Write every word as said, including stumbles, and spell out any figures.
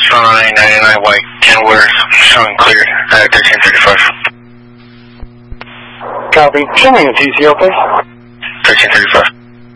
Sunline ninety-nine white, Kenworth, showing clear at thirteen thirty-five. Copy. Show me the T C O, please. thirteen thirty-five.